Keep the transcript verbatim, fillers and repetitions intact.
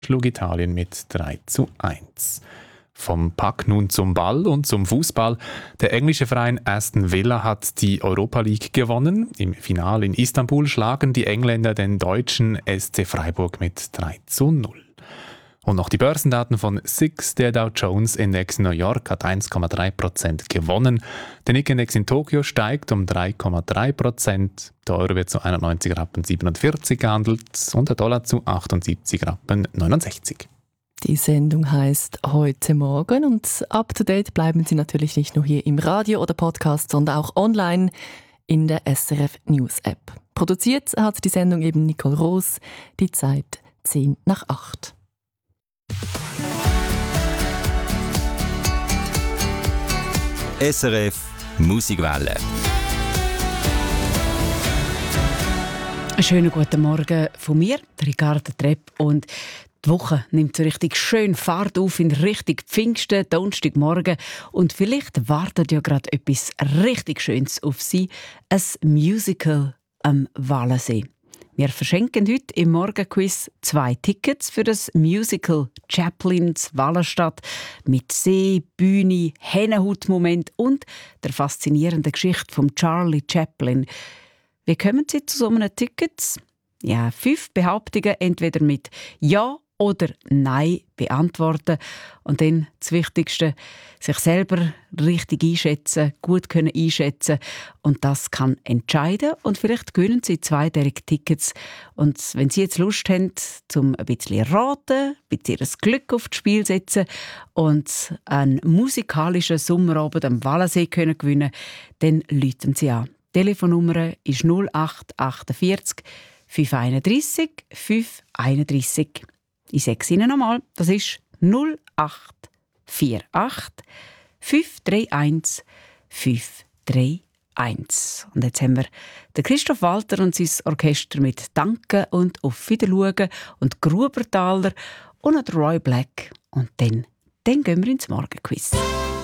schlug Italien mit drei zu eins. Vom Pack nun zum Ball und zum Fußball. Der englische Verein Aston Villa hat die Europa League gewonnen. Im Finale in Istanbul schlagen die Engländer den deutschen S C Freiburg mit drei zu null. Und noch die Börsendaten von S I X. Der Dow Jones Index New York hat eins Komma drei Prozent gewonnen. Der Nikkei-Index in Tokio steigt um drei Komma drei Prozent. Der Euro wird zu einundneunzig Rappen siebenundvierzig gehandelt und der Dollar zu achtundsiebzig Rappen neunundsechzig. Die Sendung heisst «Heute Morgen» und up to date bleiben Sie natürlich nicht nur hier im Radio oder Podcast, sondern auch online in der S R F News App. Produziert hat die Sendung eben Nicole Roos, die Zeit zehn nach acht. S R F Musikwelle. Einen schönen guten Morgen von mir, Ricarda Trepp. Und die Woche nimmt so richtig schön Fahrt auf in Richtung Pfingsten, Donnerstagmorgen. Und vielleicht wartet ja gerade etwas richtig Schönes auf Sie: ein Musical am Wallensee. Wir verschenken heute im Morgenquiz zwei Tickets für das Musical Chaplins Wallenstadt mit See, Bühne, Hennenhutmoment und der faszinierenden Geschichte von Charlie Chaplin. Wie kommen Sie zu so einem Ticket? Ja, fünf Behauptungen entweder mit Ja oder Nein beantworten. Und dann das Wichtigste, sich selber richtig einschätzen, gut können einschätzen. Und das kann entscheiden. Und vielleicht gewinnen Sie zwei dieser Tickets. Und wenn Sie jetzt Lust haben, zum ein bisschen raten, ein bisschen Ihr Glück aufs Spiel setzen und einen musikalischen Sommerabend am Wallensee können gewinnen, dann rufen Sie an. Die Telefonnummer ist null acht achtundvierzig fünf einunddreißig fünf einunddreißig. Ich sage es Ihnen nochmal, das ist null acht acht vier fünf drei eins fünf drei eins. Und jetzt haben wir den Christoph Walter und sein Orchester mit «Danke» und «Auf Wiedersehen» und «Grubertaler» und noch Roy Black. Und dann, dann gehen wir ins Morgenquiz.